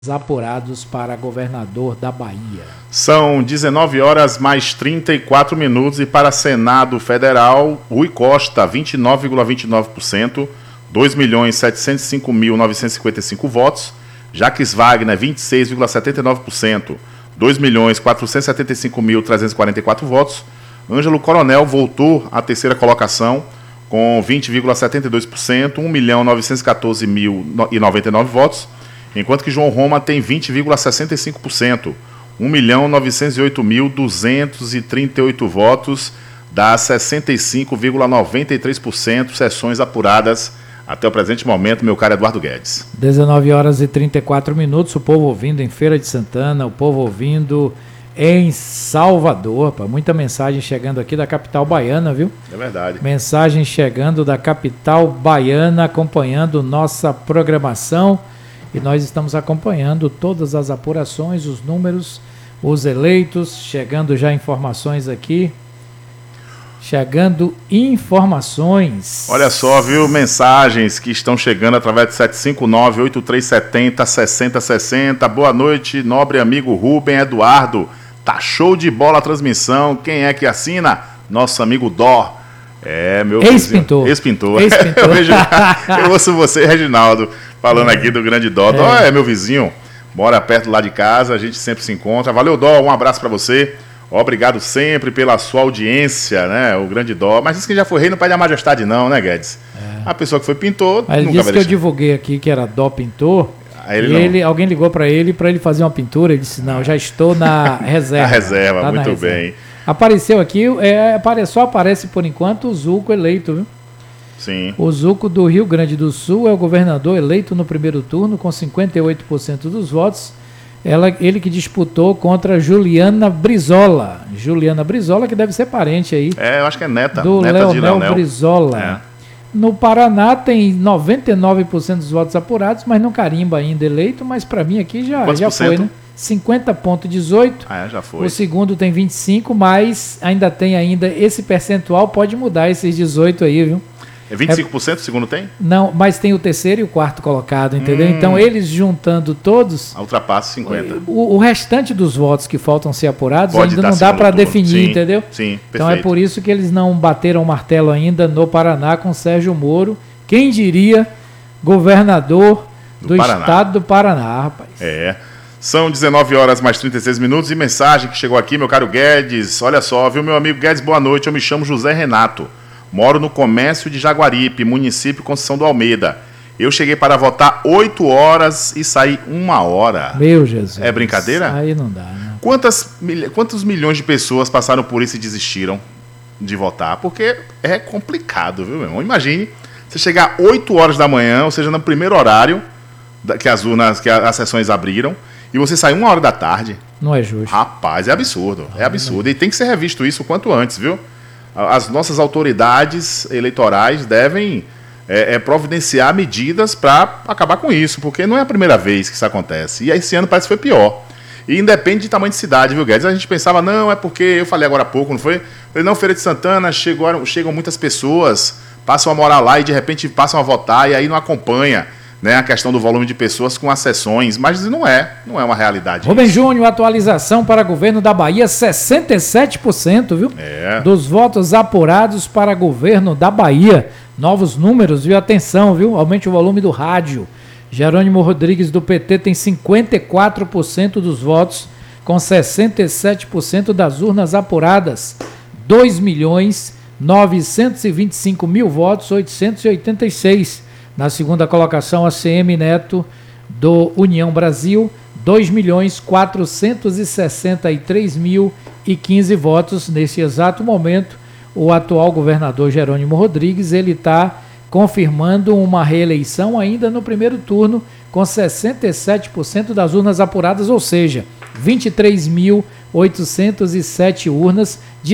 apurados para governador da Bahia. São 19 horas mais 34 minutos e para Senado Federal, Rui Costa, 29,29%, 2.705.955 votos, Jacques Wagner, 26,79%, 2.475.344 votos, Ângelo Coronel voltou à terceira colocação com 20,72%, 1.914.099 votos, enquanto que João Roma tem 20,65%, 1.908.238 votos, dá 65,93%, sessões apuradas até o presente momento, meu caro Eduardo Guedes. 19 horas e 34 minutos, o povo ouvindo em Feira de Santana, o povo ouvindo em Salvador, muita mensagem chegando aqui da capital baiana, viu? É verdade. Mensagem chegando da capital baiana, acompanhando nossa programação. E nós estamos acompanhando todas as apurações, os números, os eleitos, chegando já informações aqui. Chegando informações. Olha só, viu? Mensagens que estão chegando através de 759-8370-6060. Boa noite, nobre amigo Rubem Eduardo. Tá show de bola a transmissão. Quem é que assina? Nosso amigo Dó. É, meu ex-pintor. Ex-pintor. Eu ouço você, Reginaldo, falando aqui do grande Dó. Dó é meu vizinho, mora perto lá de casa, a gente sempre se encontra. Valeu, Dó, um abraço para você. Obrigado sempre pela sua audiência, né? O grande Dó. Mas isso que já foi rei não perde a majestade não, né, Guedes? A pessoa que foi pintor... Mas ele disse que eu divulguei aqui que era Dó pintor. Alguém ligou para ele fazer uma pintura. Ele disse, não, já estou na reserva. Na reserva, tá, muito bem. Apareceu aqui, só aparece por enquanto o Zuco eleito, viu? Sim. O Zuco do Rio Grande do Sul é o governador eleito no primeiro turno com 58% dos votos. Ele que disputou contra Juliana Brizola. Juliana Brizola, que deve ser parente aí. Eu acho que é neta. Do neta Leonel Brizola. No Paraná tem 99% dos votos apurados, mas não carimba ainda eleito, mas para mim aqui já foi, né? 50,18. Já foi. O segundo tem 25, mas ainda esse percentual pode mudar esses 18 aí, viu? É 25% o segundo tem? Não, mas tem o terceiro e o quarto colocado, entendeu? Então eles juntando todos... Ultrapassa 50. O restante dos votos que faltam ser apurados pode ainda não dá para definir, sim, entendeu? Sim, perfeito. Então é por isso que eles não bateram o martelo ainda no Paraná com Sérgio Moro. Quem diria governador do estado do Paraná, rapaz. São 19 horas mais 36 minutos e mensagem que chegou aqui, meu caro Guedes. Olha só, viu, meu amigo Guedes, boa noite. Eu me chamo José Renato. Moro no comércio de Jaguaripe, município Conceição do Almeida. Eu cheguei para votar 8 horas e saí 1 hora. Meu Jesus. É brincadeira? Aí não dá, né? Quantos milhões de pessoas passaram por isso e desistiram de votar? Porque é complicado, viu, meu irmão? Imagine você chegar 8 horas da manhã, ou seja, no primeiro horário que as sessões abriram, e você sair 1 hora da tarde. Não é justo. Rapaz, é absurdo. É absurdo. E tem que ser revisto isso o quanto antes, viu? As nossas autoridades eleitorais devem providenciar medidas para acabar com isso, porque não é a primeira vez que isso acontece. E esse ano parece que foi pior. E independe de tamanho de cidade, viu, Guedes? A gente pensava, não, é porque, eu falei agora há pouco, não foi? Falei, não, Feira de Santana, chegam muitas pessoas, passam a morar lá e de repente passam a votar e aí não acompanha, né, a questão do volume de pessoas com as sessões, mas não é uma realidade. Rubem Júnior, atualização para governo da Bahia, 67%, viu? Dos votos apurados para governo da Bahia. Novos números, viu? Atenção, viu? Aumente o volume do rádio. Jerônimo Rodrigues do PT tem 54% dos votos, com 67% das urnas apuradas. 2.925.000 votos, 886. Na segunda colocação, ACM Neto, do União Brasil, 2.463.015 votos. Nesse exato momento, o atual governador Jerônimo Rodrigues, ele está confirmando uma reeleição ainda no primeiro turno, com 67% das urnas apuradas, ou seja, 23.807 urnas de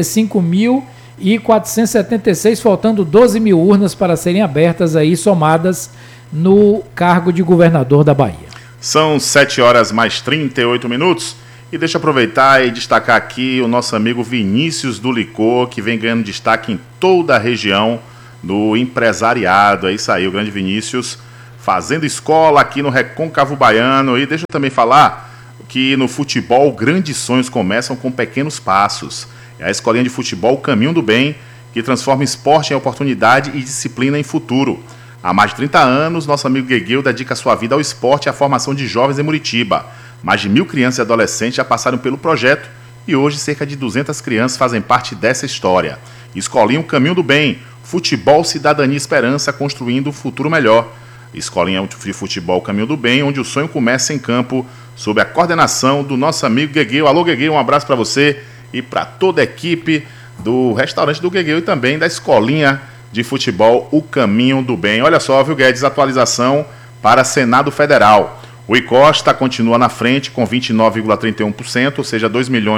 35.476, faltando 12 mil urnas para serem abertas aí, somadas no cargo de governador da Bahia. São 7 horas mais 38 minutos. E deixa eu aproveitar e destacar aqui o nosso amigo Vinícius do Licor, que vem ganhando destaque em toda a região do empresariado. É isso aí, o grande Vinícius fazendo escola aqui no Recôncavo Baiano. E deixa eu também falar que no futebol grandes sonhos começam com pequenos passos. É a escolinha de futebol O Caminho do Bem, que transforma esporte em oportunidade e disciplina em futuro. Há mais de 30 anos, nosso amigo Guegueu dedica sua vida ao esporte e à formação de jovens em Muritiba. Mais de 1.000 crianças e adolescentes já passaram pelo projeto e hoje cerca de 200 crianças fazem parte dessa história. Escolinha O Caminho do Bem, futebol, cidadania e esperança, construindo um futuro melhor. Escolinha de futebol O Caminho do Bem, onde o sonho começa em campo, sob a coordenação do nosso amigo Guegueu. Alô, Guegueu, um abraço para você e para toda a equipe do restaurante do Guegueu e também da escolinha de futebol O Caminho do Bem. Olha só, viu, Guedes, atualização para Senado Federal. O Icosta continua na frente com 29,31%, ou seja,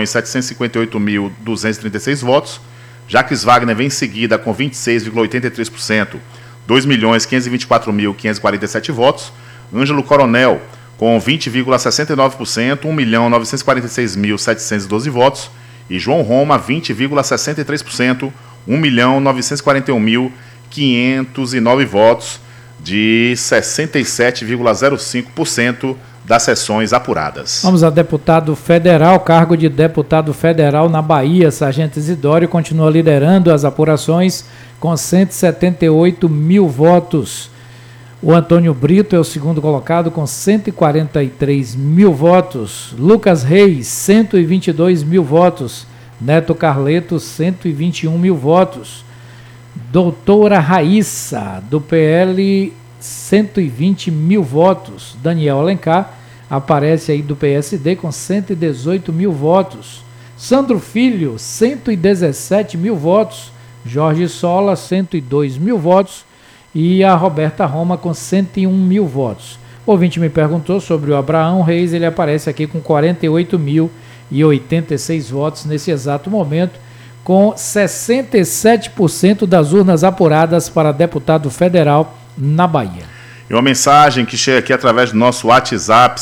2.758.236 votos. Jacques Wagner vem em seguida com 26,83%, 2.524.547 votos. Ângelo Coronel com 20,69%, 1.946.712 votos. E João Roma, 20,63%, 1.941.509 votos, de 67,05% das sessões apuradas. Vamos a deputado federal, cargo de deputado federal na Bahia. Sargento Isidório continua liderando as apurações com 178 mil votos. O Antônio Brito é o segundo colocado com 143 mil votos. Lucas Reis, 122 mil votos. Neto Carleto, 121 mil votos. Doutora Raíssa, do PL, 120 mil votos. Daniel Alencar aparece aí do PSD com 118 mil votos. Sandro Filho, 117 mil votos. Jorge Sola, 102 mil votos. E a Roberta Roma com 101 mil votos. O ouvinte me perguntou sobre o Abraão Reis, ele aparece aqui com 48.086 votos nesse exato momento, com 67% das urnas apuradas para deputado federal na Bahia. E uma mensagem que chega aqui através do nosso WhatsApp,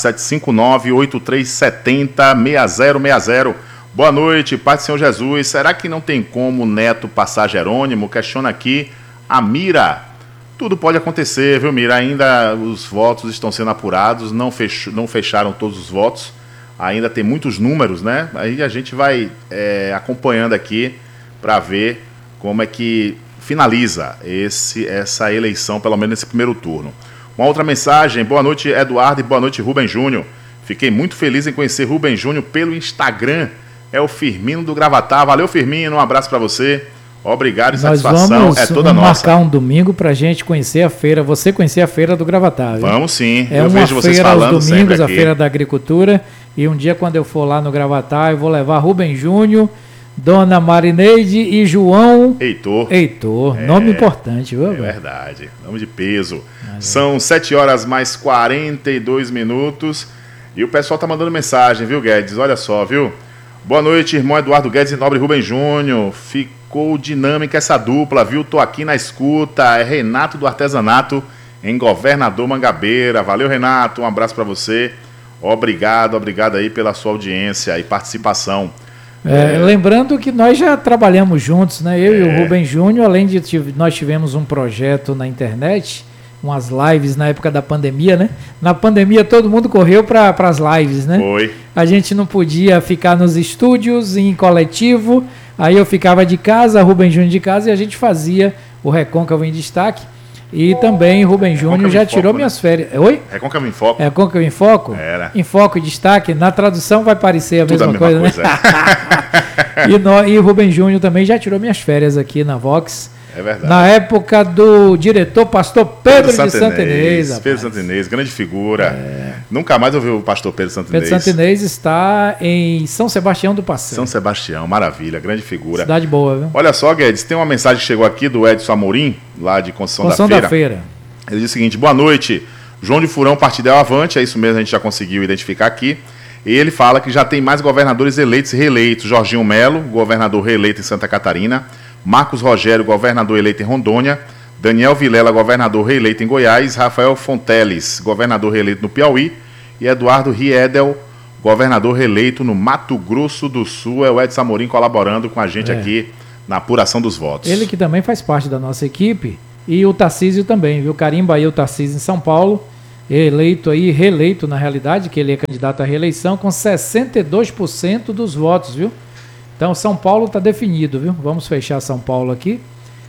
759-8370-6060. Boa noite, Pai do Senhor Jesus. Será que não tem como o Neto passar Jerônimo? Questiona aqui a Mira. Tudo pode acontecer, viu, Mira? Ainda os votos estão sendo apurados, não fecharam todos os votos. Ainda tem muitos números, né? Aí a gente vai acompanhando aqui para ver como é que finaliza essa eleição, pelo menos nesse primeiro turno. Uma outra mensagem, boa noite Eduardo e boa noite Rubem Júnior. Fiquei muito feliz em conhecer Rubem Júnior pelo Instagram, é o Firmino do Gravatar. Valeu, Firmino, um abraço para você. Obrigado e satisfação é toda nossa. Vamos marcar um domingo pra gente conhecer a feira, você conhecer a feira do Gravatar. Viu? Vamos sim, eu vejo vocês falando aos domingos, a feira da agricultura, e um dia quando eu for lá no Gravatar, eu vou levar Rubem Júnior, Dona Marineide e João Heitor, nome importante, viu? É verdade, nome de peso. São 7h mais 42 e o pessoal tá mandando mensagem, viu, Guedes? Olha só, viu? Boa noite, irmão Eduardo Guedes e nobre Rubem Júnior. Ficou dinâmica essa dupla, viu? Tô aqui na escuta. É Renato do Artesanato, em Governador Mangabeira. Valeu, Renato. Um abraço para você. Obrigado aí pela sua audiência e participação. Lembrando que nós já trabalhamos juntos, né? Eu e o Rubem Júnior, além de nós tivemos um projeto na internet, umas lives na época da pandemia, né? Na pandemia todo mundo correu para as lives, né? Foi. A gente não podia ficar nos estúdios, em coletivo, aí eu ficava de casa, Rubem Júnior de casa, e a gente fazia o Recôncavo em Destaque. E também Rubem Júnior já tirou minhas férias. Oi? Recôncavo em Foco. Recôncavo em Foco? Era. Em Foco e Destaque. Na tradução vai parecer a mesma coisa, né? E Rubem Júnior também já tirou minhas férias aqui na Vox. É verdade. Na época do diretor pastor Pedro de Santenês. Pedro Santenês, grande figura. Nunca mais ouviu o pastor Pedro Santenês. Pedro Santenês está em São Sebastião do Passeio. São Sebastião, maravilha, grande figura. Cidade boa, viu? Olha só, Guedes, tem uma mensagem que chegou aqui do Edson Amorim, lá de Conceição da Feira. Ele diz o seguinte: boa noite, João de Furão, Partidel Avante, é isso mesmo, a gente já conseguiu identificar aqui. E ele fala que já tem mais governadores eleitos e reeleitos. Jorginho Melo, governador reeleito em Santa Catarina. Marcos Rogério, governador eleito em Rondônia. Daniel Vilela, governador reeleito em Goiás. Rafael Fonteles, governador reeleito no Piauí. E Eduardo Riedel, governador reeleito no Mato Grosso do Sul. É o Edson Amorim colaborando com a gente aqui na apuração dos votos. Ele que também faz parte da nossa equipe, E o Tarcísio também, viu? Carimba aí o Tarcísio em São Paulo, reeleito na realidade, que ele é candidato à reeleição, com 62% dos votos, viu? Então São Paulo está definido, viu? Vamos fechar São Paulo aqui.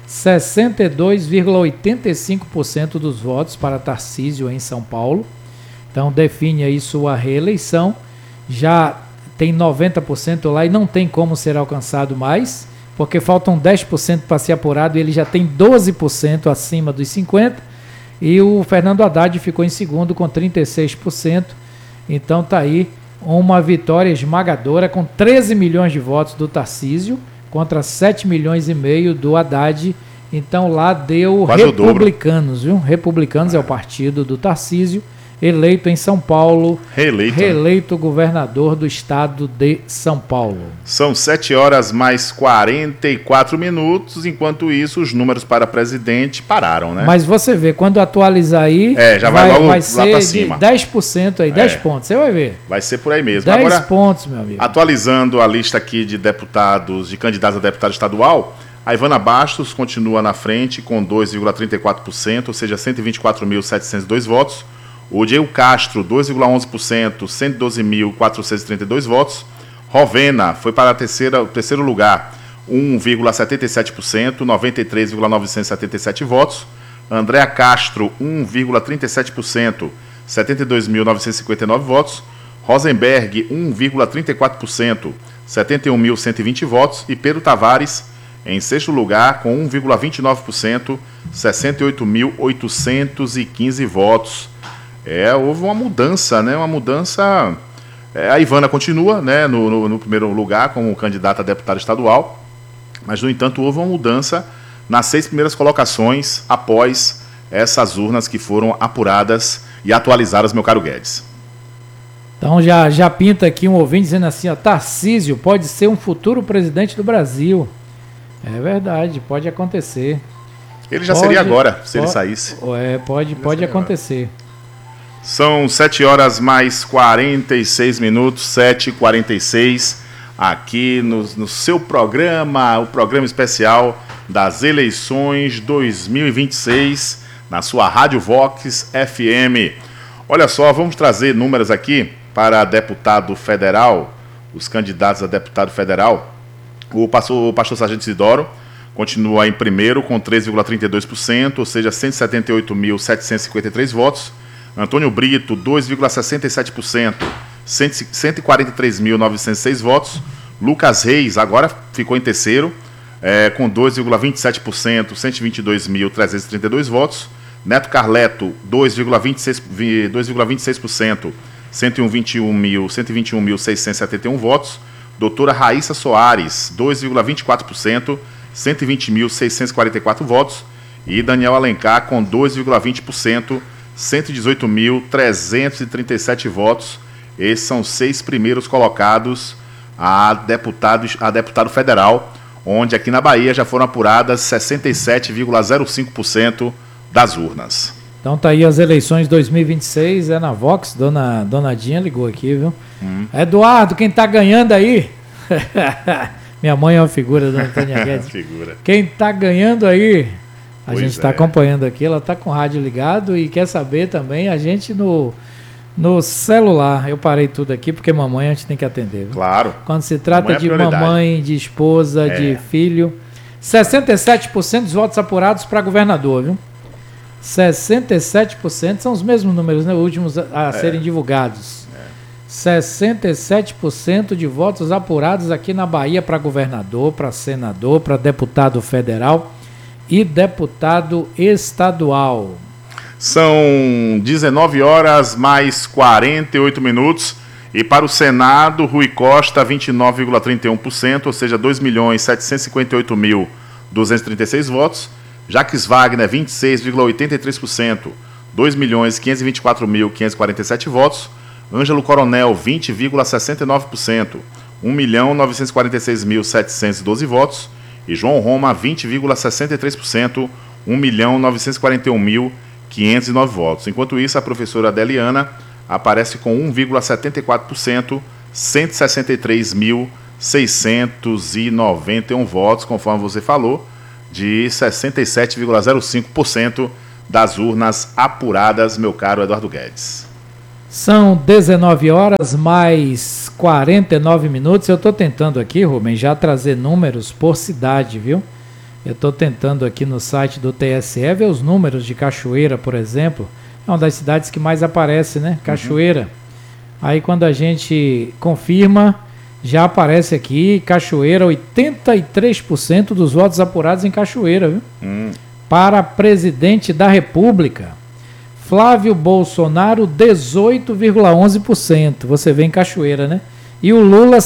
62,85% dos votos para Tarcísio em São Paulo. Então define aí sua reeleição. Já tem 90% lá e não tem como ser alcançado mais, porque faltam 10% para ser apurado e ele já tem 12% acima dos 50%. E o Fernando Haddad ficou em segundo com 36%. Então tá aí uma vitória esmagadora com 13 milhões de votos do Tarcísio contra 7 milhões e meio do Haddad. Então lá deu quase Republicanos, viu? Republicanos é o partido do Tarcísio, eleito em São Paulo, reeleito governador do estado de São Paulo. São 7h mais 44 minutos, enquanto isso os números para presidente pararam, né? Mas você vê, quando atualizar aí, já vai logo vai lá ser para cima. 10% aí, 10 pontos, você vai ver. Vai ser por aí mesmo. 10 Agora, pontos, meu amigo. Atualizando a lista aqui de deputados, de candidatos a deputado estadual, a Ivana Bastos continua na frente com 2,34%, ou seja, 124.702 votos. O Diego Castro, 2,11%, 112.432 votos. Rovena foi para o terceiro lugar, 1,77%, 93.977 votos. Andréa Castro, 1,37%, 72.959 votos. Rosenberg, 1,34%, 71.120 votos. E Pedro Tavares, em sexto lugar, com 1,29%, 68.815 votos. Houve uma mudança, né? Uma mudança. A Ivana continua, né, no primeiro lugar como candidata a deputada estadual, mas, no entanto, houve uma mudança nas 6 primeiras colocações após essas urnas que foram apuradas e atualizadas, meu caro Guedes. Então já pinta aqui um ouvinte dizendo assim, ó, Tarcísio pode ser um futuro presidente do Brasil. É verdade, pode acontecer. Ele já seria agora, se ele saísse. Pode acontecer. São 7h mais 46 minutos, 7h46, aqui no seu programa, o programa especial das eleições 2026, na sua Rádio Vox FM. Olha só, vamos trazer números aqui para deputado federal, os candidatos a deputado federal. O pastor Sargento Isidoro continua em primeiro com 3,32%, ou seja, 178.753 votos. Antônio Brito, 2,67%, 143.906 votos. Lucas Reis agora ficou em terceiro, com 2,27%, 122.332 votos. Neto Carleto, 2,26%, 121.671 votos. Doutora Raíssa Soares, 2,24%, 120.644 votos. E Daniel Alencar, com 2,20%, 118.337 votos. Esses são os 6 primeiros colocados a deputado federal, onde aqui na Bahia já foram apuradas 67,05% das urnas. Então tá aí as eleições 2026, na Vox, Dona Dinha ligou aqui, viu? Eduardo, quem tá ganhando aí? Minha mãe é uma figura, Dona Antônia Guedes. Figura. Quem tá ganhando aí? A Pois gente está acompanhando aqui, ela está com o rádio ligado e quer saber também a gente no celular. Eu parei tudo aqui porque mamãe a gente tem que atender. Viu? Claro. Quando se trata de mamãe, de esposa, de filho. 67% dos votos apurados para governador, viu? 67% são os mesmos números, né? Últimos a serem divulgados. 67% de votos apurados aqui na Bahia para governador, para senador, para deputado federal e deputado estadual. São 19h mais 48 minutos. E para o Senado, Rui Costa, 29,31%, ou seja, 2.758.236 votos. Jaques Wagner, 26,83%, 2.524.547 votos. Ângelo Coronel, 20,69%, 1.946.712 votos. E João Roma, 20,63%, 1.941.509 votos. Enquanto isso, a professora Adeliana aparece com 1,74%, 163.691 votos, conforme você falou. de 67,05% das urnas apuradas, meu caro Eduardo Guedes. São 19 horas mais 49 minutos. Eu estou tentando aqui, Rubem, já trazer números por cidade, viu? Eu estou tentando aqui no site do TSE ver os números de Cachoeira, por exemplo. É uma das cidades que mais aparece, né? Cachoeira. Aí quando a gente confirma, já aparece aqui Cachoeira, 83% dos votos apurados em Cachoeira, viu? Para presidente da República, Flávio Bolsonaro, 18,11%. Você vê em Cachoeira, né? E o Lula,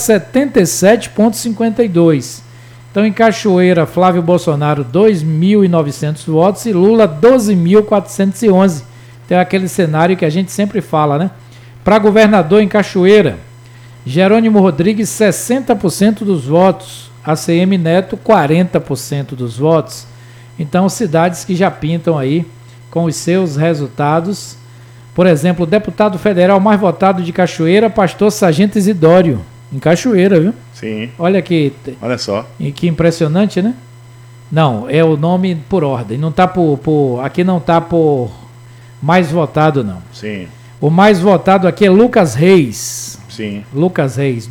77,52%. Então, em Cachoeira, Flávio Bolsonaro, 2.900 votos e Lula, 12.411. Então, é aquele cenário que a gente sempre fala, né? Para governador em Cachoeira, Jerônimo Rodrigues, 60% dos votos. ACM Neto, 40% dos votos. Então, cidades que já pintam aí com os seus resultados. Por exemplo, o deputado federal mais votado de Cachoeira, pastor Sargento Isidório, em Cachoeira, viu? Sim. Olha só. E que impressionante, né? Não, é o nome por ordem. Não tá aqui não está por mais votado, não. Sim. O mais votado aqui é Lucas Reis. Sim. Lucas Reis,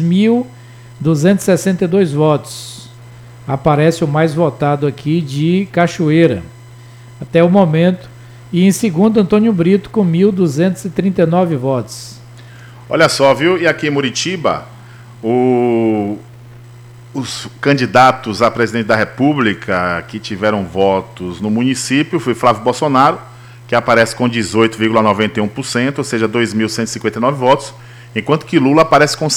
2.262 votos. Aparece o mais votado aqui de Cachoeira, até o momento. E em segundo, Antônio Brito, com 1.239 votos. Olha só, viu? E aqui em Muritiba, os candidatos a presidente da República que tiveram votos no município foi Flávio Bolsonaro, que aparece com 18,91%, ou seja, 2.159 votos, enquanto que Lula aparece com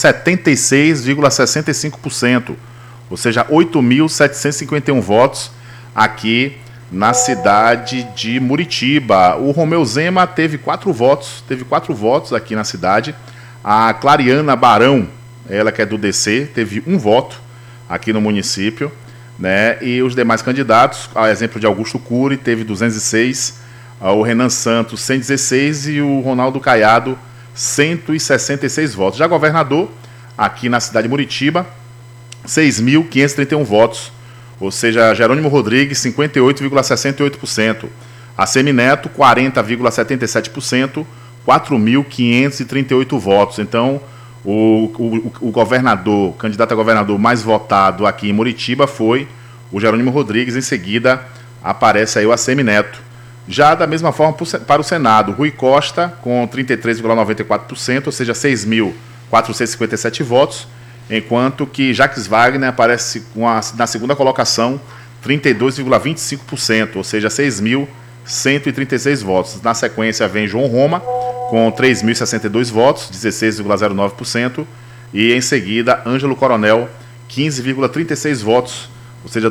76,65%, ou seja, 8.751 votos aqui na cidade de Muritiba. O Romeu Zema teve 4 votos aqui na cidade. A Clariana Barão, ela que é do DC, teve 1 voto aqui no município, né? E os demais candidatos, a exemplo de Augusto Cury, teve 206, o Renan Santos 116 e o Ronaldo Caiado 166 votos. Já governador, aqui na cidade de Muritiba, 6.531 votos, ou seja, Jerônimo Rodrigues 58,68%, ACM Neto 40,77%, 4.538 votos. Então, o governador, candidato a governador mais votado aqui em Muritiba foi o Jerônimo Rodrigues. Em seguida aparece aí o ACM Neto. Já da mesma forma para o Senado, Rui Costa com 33,94%, ou seja, 6.457 votos, enquanto que Jacques Wagner aparece na segunda colocação, 32,25%, ou seja, 6.136 votos. Na sequência vem João Roma com 3.062 votos, 16,09%, e em seguida Ângelo Coronel, 15,36 votos, ou seja,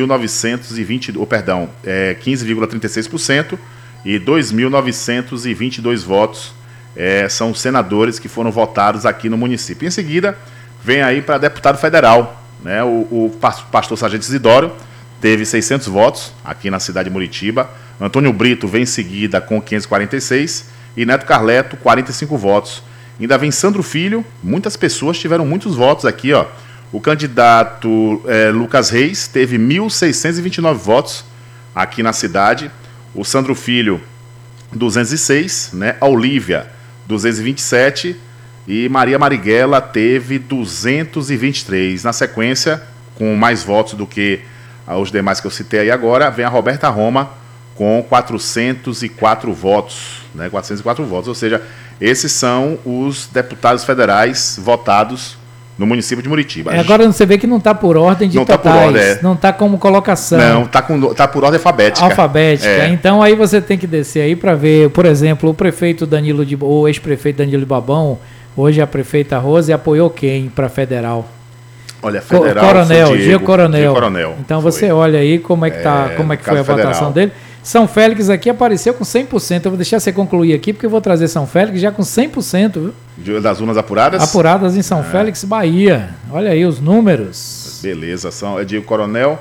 15,36% e 2.922 votos são os senadores que foram votados aqui no município. Em seguida, vem aí para deputado federal, né? O pastor Sargento Isidório teve 600 votos aqui na cidade de Muritiba. Antônio Brito vem em seguida com 546 e Neto Carleto, 45 votos. Ainda vem Sandro Filho, muitas pessoas tiveram muitos votos aqui, ó. O candidato Lucas Reis teve 1.629 votos aqui na cidade. O Sandro Filho, 206, né? A Olívia, 227 e Maria Marighella teve 223. Na sequência, com mais votos do que os demais que eu citei aí agora, vem a Roberta Roma com 404 votos, né? 404 votos, ou seja, esses são os deputados federais votados no município de Muritiba. Agora você vê que não está por ordem de totais, tá por ordem, não está como colocação. Não, tá por ordem alfabética. Então aí você tem que descer aí para ver, por exemplo, o ex-prefeito Danilo de Babão, hoje a prefeita Rose, apoiou quem para federal? Olha, federal Diego Coronel. Então foi. Você olha aí como é que foi a votação dele. São Félix aqui apareceu com 100%. Eu vou deixar você concluir aqui, porque eu vou trazer São Félix já com 100%. Viu? Das urnas apuradas? Apuradas em São Félix, Bahia. Olha aí os números. Beleza, Diego Coronel,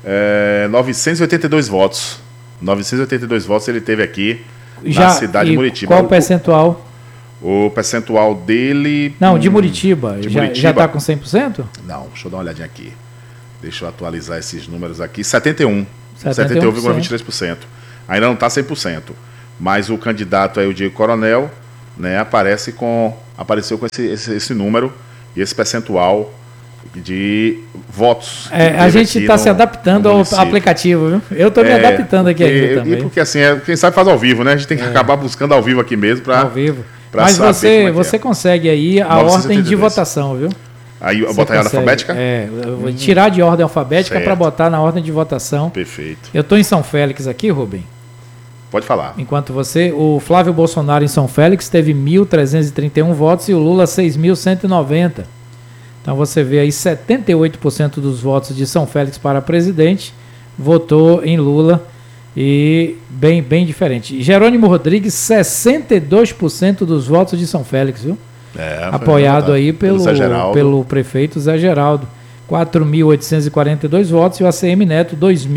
982 votos. 982 votos ele teve aqui na cidade de Muritiba. Qual o percentual? O percentual dele... Não, de Muritiba. Já está com 100%? Não, deixa eu dar uma olhadinha aqui. Deixa eu atualizar esses números aqui. 71,23%. Ainda não está 100%. Mas o candidato aí, o Diego Coronel, né, apareceu com esse número e esse percentual de votos. A gente está se adaptando ao aplicativo, viu? Eu estou me adaptando aqui ainda também. E porque assim, quem sabe faz ao vivo, né? A gente tem que acabar buscando ao vivo aqui mesmo para. Ao vivo. Mas você consegue aí a ordem de votação, viu? Aí botar em ordem alfabética? Eu vou tirar de ordem alfabética para botar na ordem de votação. Perfeito. Eu estou em São Félix aqui, Rubem. Pode falar. Enquanto o Flávio Bolsonaro em São Félix teve 1.331 votos e o Lula 6.190. Então você vê aí 78% dos votos de São Félix para presidente votou em Lula e bem diferente. Jerônimo Rodrigues, 62% dos votos de São Félix, viu? Apoiado aí pelo prefeito Zé Geraldo. 4.842 votos e o ACM Neto,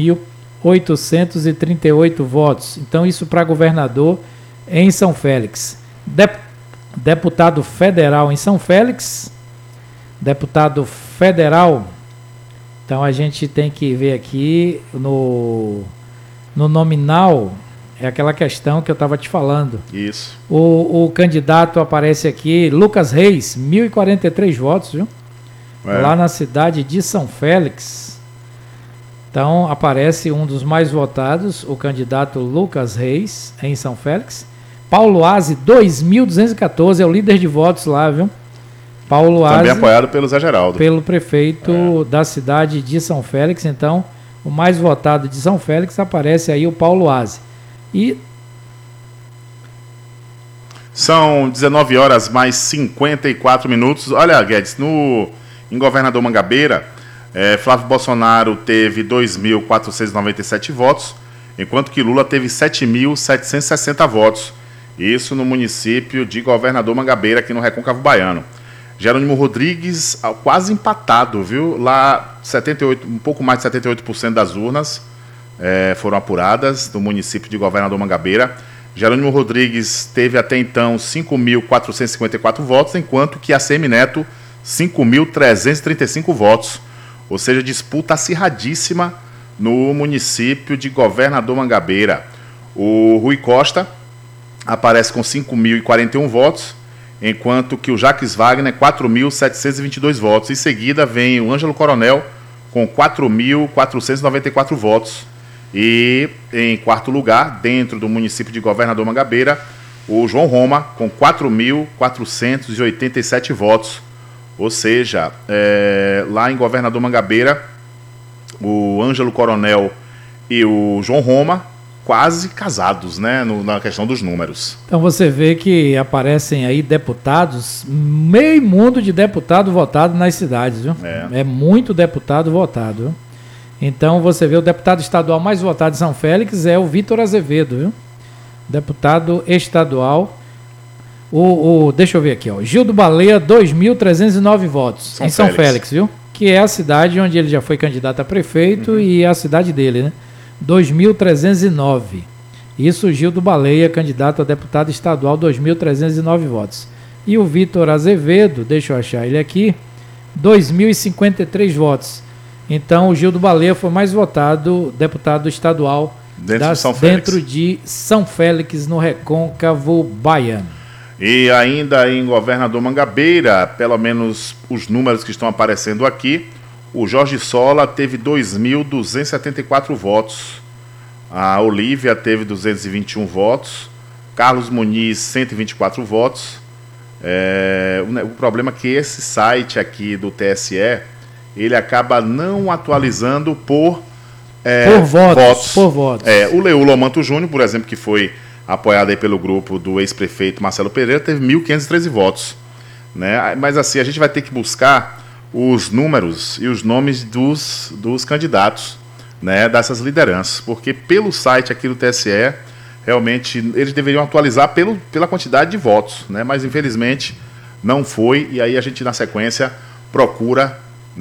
2.838 votos. Então isso para governador em São Félix. Deputado federal em São Félix. Deputado federal. Então a gente tem que ver aqui no nominal. É aquela questão que eu estava te falando. Isso. O candidato aparece aqui, Lucas Reis, 1.043 votos, viu? Lá na cidade de São Félix. Então aparece um dos mais votados, o candidato Lucas Reis, em São Félix. Paulo Aze, 2.214, é o líder de votos lá, viu? Paulo Aze. Também apoiado pelo Zé Geraldo. Pelo prefeito da cidade de São Félix. Então, o mais votado de São Félix aparece aí o Paulo Aze. E são 19 horas mais 54 minutos. Olha, Guedes, em Governador Mangabeira, Flávio Bolsonaro teve 2.497 votos, enquanto que Lula teve 7.760 votos. Isso no município de Governador Mangabeira, aqui no Recôncavo Baiano. Jerônimo Rodrigues, quase empatado, viu? Lá, um pouco mais de 78% das urnas foram apuradas no município de Governador Mangabeira. Jerônimo Rodrigues teve até então 5.454 votos, enquanto que a ACM Neto 5.335 votos. Ou seja, disputa acirradíssima no município de Governador Mangabeira. O Rui Costa aparece com 5.041 votos, enquanto que o Jacques Wagner 4.722 votos. Em seguida vem o Ângelo Coronel com 4.494 votos. E em quarto lugar, dentro do município de Governador Mangabeira, o João Roma com 4.487 votos. Ou seja, lá em Governador Mangabeira, o Ângelo Coronel e o João Roma quase casados, né, na questão dos números. Então você vê que aparecem aí deputados, meio mundo de deputado votado nas cidades, viu? É muito deputado votado, viu? Então você vê o deputado estadual mais votado de São Félix é o Vitor Azevedo, viu? Deputado estadual. Deixa eu ver aqui, ó. Gildo Baleia, 2.309 votos em São Félix, viu? Que é a cidade onde ele já foi candidato a prefeito e é a cidade dele, né? 2.309. Isso, Gildo Baleia, candidato a deputado estadual, 2.309 votos. E o Vitor Azevedo, deixa eu achar ele aqui, 2.053 votos. Então, o Gildo Baleia foi mais votado deputado estadual dentro de São Félix, no Recôncavo Baiano. E ainda em Governador Mangabeira, pelo menos os números que estão aparecendo aqui, o Jorge Sola teve 2.274 votos, a Olívia teve 221 votos, Carlos Muniz 124 votos. O problema é que esse site aqui do TSE, ele acaba não atualizando por votos. O Leu Lomanto Júnior, por exemplo, que foi apoiado aí pelo grupo do ex-prefeito Marcelo Pereira, teve 1.513 votos. Né? Mas assim, a gente vai ter que buscar os números e os nomes dos candidatos, né, dessas lideranças, porque pelo site aqui do TSE, realmente eles deveriam atualizar pela quantidade de votos, né, mas infelizmente não foi, e aí a gente na sequência procura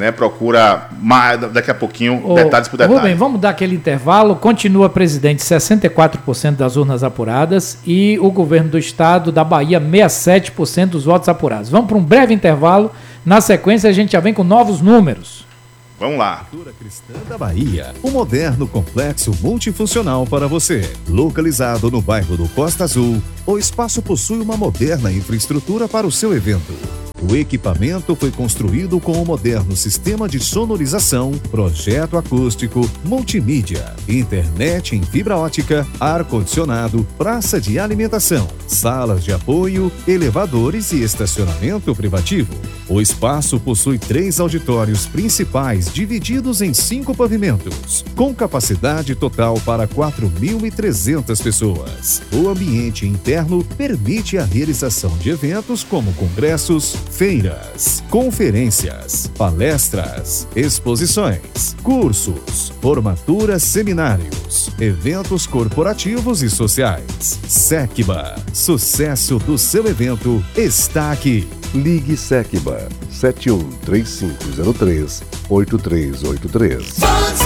mais, daqui a pouquinho, detalhes por detalhe. Rubem, vamos dar aquele intervalo. Continua presidente 64% das urnas apuradas e o governo do estado da Bahia 67% dos votos apurados. Vamos para um breve intervalo. Na sequência a gente já vem com novos números. Vamos lá. Cultura Cristã da Bahia, um moderno complexo multifuncional para você. Localizado no bairro do Costa Azul, o espaço possui uma moderna infraestrutura para o seu evento. O equipamento foi construído com um moderno sistema de sonorização, projeto acústico, multimídia, internet em fibra ótica, ar-condicionado, praça de alimentação, salas de apoio, elevadores e estacionamento privativo. O espaço possui 3 auditórios principais divididos em 5 pavimentos, com capacidade total para 4.300 pessoas. O ambiente interno permite a realização de eventos como congressos, feiras, conferências, palestras, exposições, cursos, formaturas, seminários, eventos corporativos e sociais. SECBA, sucesso do seu evento está aqui. Ligue SECBA 713503-8383.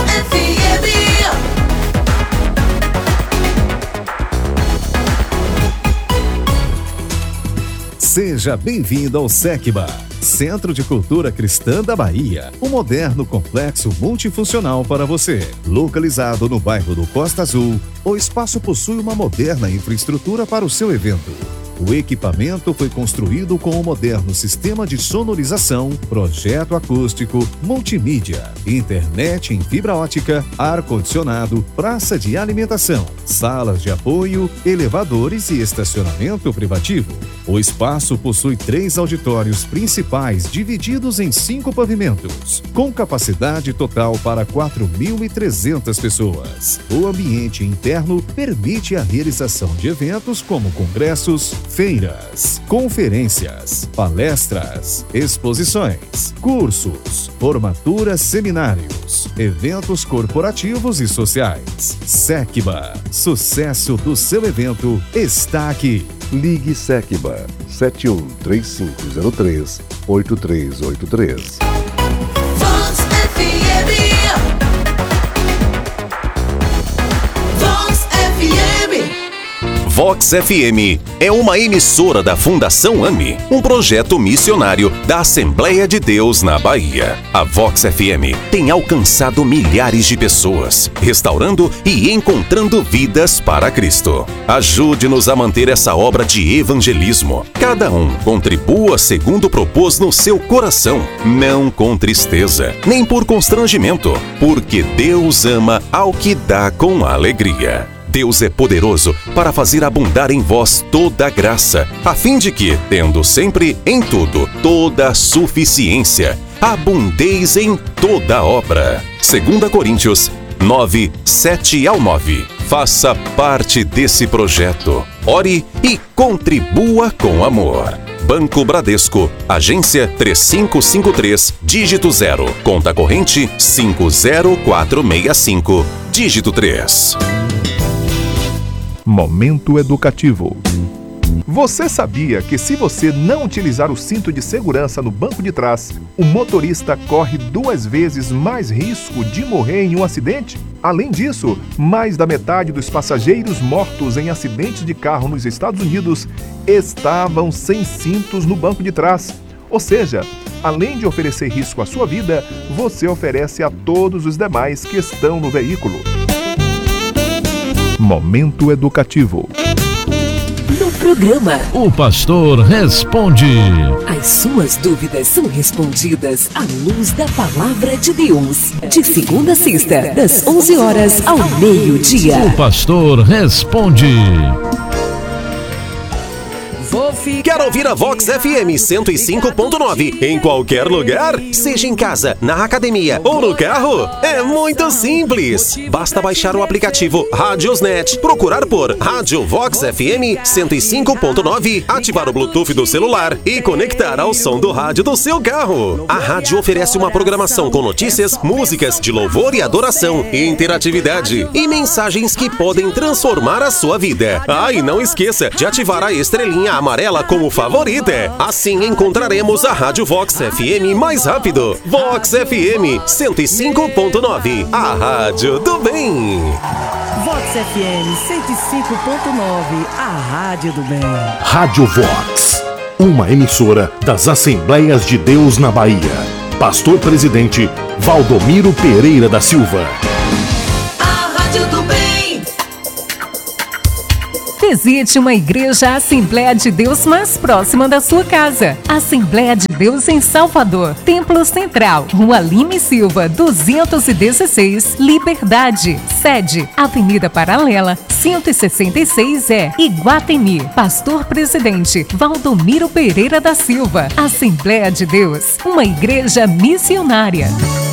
Seja bem-vindo ao SECBA, Centro de Cultura Cristã da Bahia, um moderno complexo multifuncional para você. Localizado no bairro do Costa Azul, o espaço possui uma moderna infraestrutura para o seu evento. O equipamento foi construído com um moderno sistema de sonorização, projeto acústico, multimídia, internet em fibra ótica, ar-condicionado, praça de alimentação, salas de apoio, elevadores e estacionamento privativo. O espaço possui 3 auditórios principais divididos em 5 pavimentos, com capacidade total para 4.300 pessoas. O ambiente interno permite a realização de eventos como congressos, feiras, conferências, palestras, exposições, cursos, formaturas, seminários, eventos corporativos e sociais. SECBA, sucesso do seu evento está aqui. Ligue SECBA 713503-8383. Vox FM é uma emissora da Fundação AME, um projeto missionário da Assembleia de Deus na Bahia. A Vox FM tem alcançado milhares de pessoas, restaurando e encontrando vidas para Cristo. Ajude-nos a manter essa obra de evangelismo. Cada um contribua segundo propôs no seu coração, não com tristeza, nem por constrangimento, porque Deus ama ao que dá com alegria. Deus é poderoso para fazer abundar em vós toda a graça, a fim de que, tendo sempre em tudo toda a suficiência, abundeis em toda obra. 2 Coríntios 9, 7 ao 9. Faça parte desse projeto. Ore e contribua com amor. Banco Bradesco, agência 3553, dígito 0, conta corrente 50465, dígito 3. Momento educativo. Você sabia que se você não utilizar o cinto de segurança no banco de trás, o motorista corre 2 vezes mais risco de morrer em um acidente? Além disso, mais da metade dos passageiros mortos em acidentes de carro nos Estados Unidos estavam sem cintos no banco de trás. Ou seja, além de oferecer risco à sua vida, você oferece a todos os demais que estão no veículo. Momento educativo. No programa, o pastor responde. As suas dúvidas são respondidas à luz da palavra de Deus. De segunda a sexta, das 11 horas ao meio-dia. O pastor responde. Quer ouvir a Vox FM 105.9 em qualquer lugar? Seja em casa, na academia ou no carro? É muito simples. Basta baixar o aplicativo Radiosnet, procurar por Rádio Vox FM 105.9, ativar o Bluetooth do celular e conectar ao som do rádio do seu carro. A rádio oferece uma programação com notícias, músicas de louvor e adoração, interatividade e mensagens que podem transformar a sua vida. Ah, e não esqueça de ativar a estrelinha amarela como favorita. Assim encontraremos a Rádio Vox FM mais rápido. Vox FM 105.9, a rádio do bem. Vox FM 105.9, a rádio do bem. Rádio Vox, uma emissora das Assembleias de Deus na Bahia. Pastor Presidente Valdomiro Pereira da Silva. A Rádio do Bem. Visite uma igreja Assembleia de Deus mais próxima da sua casa. Assembleia de Deus em Salvador, Templo Central, Rua Lima Silva, 216, Liberdade. Sede, Avenida Paralela, 166E, Iguatemi. Pastor Presidente Valdomiro Pereira da Silva. Assembleia de Deus, uma igreja missionária.